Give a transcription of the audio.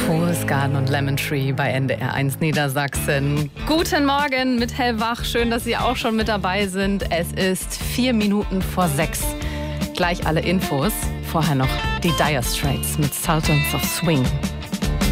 Fool's Garden und Lemon Tree bei NDR 1 Niedersachsen. Guten Morgen mit Hellwach. Schön, dass Sie auch schon mit dabei sind. Es ist 4 Minuten vor 6. Gleich alle Infos. Vorher noch die Dire Straits mit Sultans of Swing.